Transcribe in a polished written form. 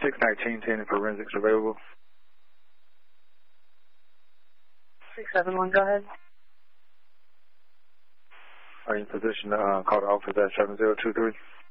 61910 forensics available. 671, go ahead. Are you in position to call the office at 7023?